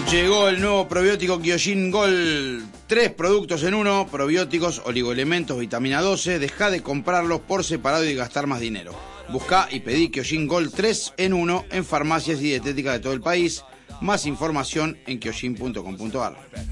Llegó el nuevo probiótico Kyojin Gold. 3 productos en uno: probióticos, oligoelementos, vitamina 12. Deja de comprarlos por separado y gastar más dinero. Busca y pedí Kyojin Gold 3 en 1 en farmacias y dietéticas de todo el país. Más información en kyojin.com.ar.